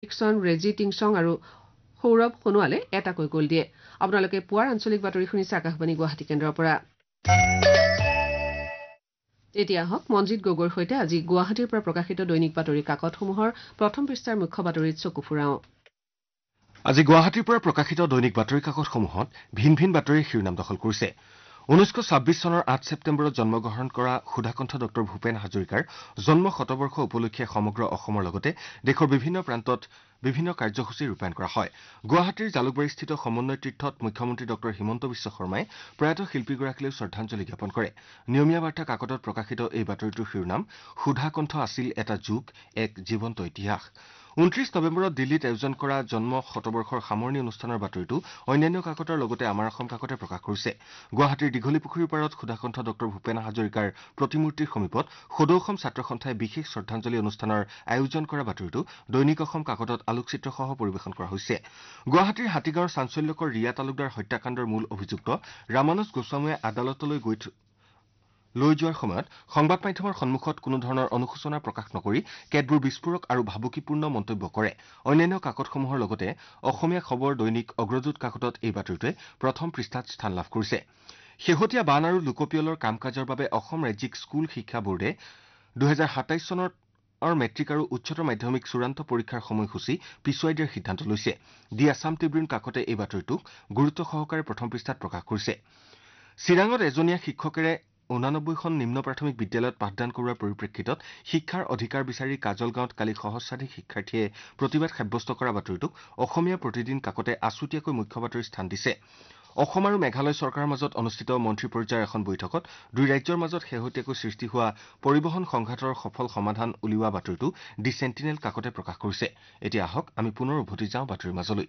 ৰেজি টিংছং আৰু সৌৰভ সোণোৱালে এটাকৈ গ'ল দিয়ে আপোনালোকে পুৱাৰ আঞ্চলিক বাতৰি শুনিছে আকাশবাণী গুৱাহাটী কেন্দ্ৰৰ পৰা এতিয়া হওক মনজিত গগৈৰ সৈতে আজি গুৱাহাটীৰ পৰা প্ৰকাশিত দৈনিক বাতৰি কাকতসমূহৰ প্ৰথম পৃষ্ঠাৰ মুখ্য বাতৰিত চকু ফুৰাওঁ আজি গুৱাহাটীৰ পৰা প্ৰকাশিত দৈনিক বাতৰি কাকতসমূহত ভিন ভিন বাতৰিৰ শিৰোনাম দখল কৰিছে 1926 চনৰ 8 ছেপ্টেম্বৰত জন্মগ্ৰহণ কৰা সুধাকণ্ঠ ডক্টৰ ভূপেন হাজৰিকাৰ জন্ম শতবৰ্ষ উপলক্ষে সমগ্ৰ অসমৰ লগতে দেশৰ বিভিন্ন প্ৰান্তত বিভিন্ন কাৰ্যসূচী ৰূপায়ণ কৰা হয় গুৱাহাটীৰ জালুকবাৰীস্থিত সমন্বয় তীৰ্থত মুখ্যমন্ত্ৰী ডক্টৰ হিমন্ত বিশ্ব শৰ্মাই প্ৰয়াত শিল্পীগৰাকীলৈ শ্ৰদ্ধাঞ্জলি জ্ঞাপন কৰে নিয়মীয়া বাৰ্তা কাকতত প্ৰকাশিত এই বাতৰিটোৰ শিৰোনাম সুধাকণ্ঠ আছিল এটা যুগ এক জীৱন্ত ইতিহাস 29 নৱেম্বৰত দিল্লীত আয়োজন কৰা জন্ম শতবৰ্ষৰ সামৰণি অনুষ্ঠানৰ বাতৰিটো অন্যান্য কাকতৰ লগতে আমাৰ অসম কাকতে প্ৰকাশ কৰিছে গুৱাহাটীৰ দীঘলীপুখুৰীৰ পাৰত সুধাকণ্ঠ ডক্টৰ ভূপেন হাজৰিকাৰ প্ৰতিমূৰ্তিৰ সমীপত সদৌ অসম ছাত্ৰ সন্থাই বিশেষ শ্ৰদ্ধাঞ্জলি অনুষ্ঠানৰ আয়োজন কৰা বাতৰিটো দৈনিক অসম কাকতত আলোকচিত্ৰসহ পৰিৱেশন কৰা হৈছে গুৱাহাটীৰ হাতীগাঁৱৰ চাঞ্চল্যকৰ ৰিয়া তালুকদাৰ হত্যাকাণ্ডৰ মূল অভিযুক্ত ৰামানুজ গোস্বামীয়ে আদালতলৈ লৈ যোৱাৰ সময়ত সংবাদ মাধ্যমৰ সন্মুখত কোনো ধৰণৰ অনুশোচনা প্ৰকাশ নকৰি কেতবোৰ বিস্ফোৰক আৰু ভাবুকিপূৰ্ণ মন্তব্য কৰে অন্যান্য কাকতসমূহৰ লগতে অসমীয়া খবৰ দৈনিক অগ্ৰদূত কাকতত এই বাতৰিটোৱে প্ৰথম পৃষ্ঠাত স্থান লাভ কৰিছে শেহতীয়া বান আৰু লোকপিয়লৰ কাম কাজৰ বাবে অসম ৰাজ্যিক স্কুল শিক্ষা বোৰ্ডে 2027 চনৰ মেট্ৰিক আৰু উচ্চতৰ মাধ্যমিক চূড়ান্ত পৰীক্ষাৰ সময়সূচী পিছুৱাই দিয়াৰ সিদ্ধান্ত লৈছে দি আছাম ট্ৰিবিউন কাকতে এই বাতৰিটোক গুৰুত্ব সহকাৰে প্ৰথম পৃষ্ঠাত প্ৰকাশ কৰিছে চিৰাঙত এজনীয়া শিক্ষকেৰে 89খন নিম্ন প্ৰাথমিক বিদ্যালয়ত পাঠদান কৰোৱাৰ পৰিপ্ৰেক্ষিতত শিক্ষাৰ অধিকাৰ বিচাৰি কাজলগাঁৱত কালি সহস্ৰাধিক শিক্ষাৰ্থীয়ে প্ৰতিবাদ সাব্যস্ত কৰা বাতৰিটোক অসমীয়া প্ৰতিদিন কাকতে আছুতীয়াকৈ মুখ্য বাতৰিৰ স্থান দিছে অসম আৰু মেঘালয় চৰকাৰৰ মাজত অনুষ্ঠিত মন্ত্ৰী পৰ্যায়ৰ এখন বৈঠকত দুই ৰাজ্যৰ মাজত শেহতীয়াকৈ সৃষ্টি হোৱা পৰিবহণ সংঘাতৰ সফল সমাধান উলিওৱা বাতৰিটো দি চেণ্টিনেল কাকতে প্ৰকাশ কৰিছে এতিয়া আহক আমি পুনৰ উভতি যাওঁ বাতৰিৰ মাজলৈ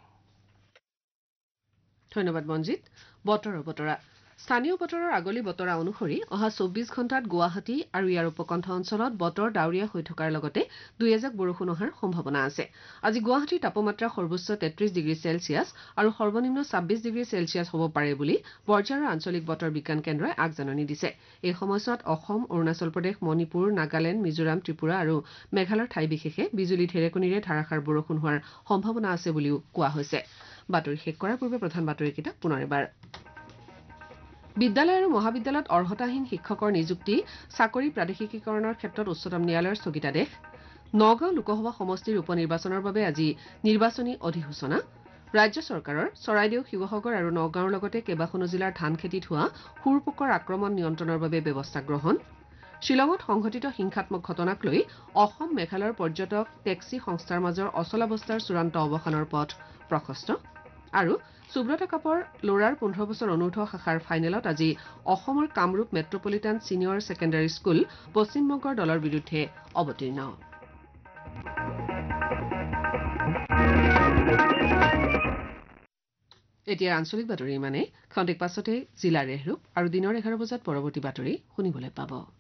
ধন্যবাদ মনজিত বতৰৰ বতৰা স্থানীয় বতৰৰ আগলি বতৰা অনুসৰি অহা 24 ঘণ্টাত গুৱাহাটী আৰু ইয়াৰ উপকণ্ঠ অঞ্চলত বতৰ ডাৱৰীয়া হৈ থকাৰ লগতে দুই এজাক বৰষুণ অহাৰ সম্ভাৱনা আছে আজি গুৱাহাটীৰ তাপমাত্ৰা সৰ্বোচ্চ 33 ডিগ্ৰী চেলছিয়াছ আৰু সৰ্বনিম্ন 26 ডিগ্ৰী চেলছিয়াছ হ'ব পাৰে বুলি বৰঝাৰৰ আঞ্চলিক বতৰ বিজ্ঞান কেন্দ্ৰই আগজাননী দিছে এই সময়ছোৱাত অসম অৰুণাচল প্ৰদেশ মণিপুৰ নাগালেণ্ড মিজোৰাম ত্ৰিপুৰা আৰু মেঘালয়ৰ ঠাই বিশেষে বিজুলী ঢেৰেকণীৰে ধাৰাসাৰ বৰষুণ হোৱাৰ সম্ভাৱনা আছে বুলিও কোৱা হৈছে বাতৰি শেষ কৰাৰ পূৰ্বে প্ৰধান বাতৰিকেইটা পুনৰ এবাৰ বিদ্যালয় আৰু মহাবিদ্যালয়ত অৰ্হতাহীন শিক্ষকৰ নিযুক্তি চাকৰি প্ৰাদেশিকীকৰণৰ ক্ষেত্ৰত উচ্চতম ন্যায়ালয়ৰ স্থগিতাদেশ নগাঁও লোকসভা সমষ্টিৰ উপ নিৰ্বাচনৰ বাবে আজি নিৰ্বাচনী অধিসূচনা ৰাজ্য চৰকাৰৰ চৰাইদেউ শিৱসাগৰ আৰু নগাঁৱৰ লগতে কেইবাখনো জিলাৰ ধান খেতিত হোৱা শুৰপোকৰ আক্ৰমণ নিয়ন্ত্ৰণৰ বাবে ব্যৱস্থা গ্ৰহণ শ্বিলঙত সংঘটিত হিংসাত্মক ঘটনাক লৈ অসম মেঘালয়ৰ পৰ্যটক টেক্সি সংস্থাৰ মাজৰ অচলাৱস্থাৰ চূড়ান্ত অৱসানৰ পথ প্ৰশস্ত আৰু সুব্ৰতা কাপৰ ল'ৰাৰ 15 বছৰ অনূৰ্ধ্ব শাখাৰ ফাইনেলত আজি অসমৰ Kamrup metropolitan senior secondary school পশ্চিমবংগৰ দলৰ বিৰুদ্ধে অৱতীৰ্ণ এতিয়া আঞ্চলিক বাতৰি মানে খন্তেক পাছতে জিলাৰ ৰেহৰূপ আৰু দিনৰ 11 বজাত পৰৱৰ্তী বাতৰি শুনিবলৈ পাব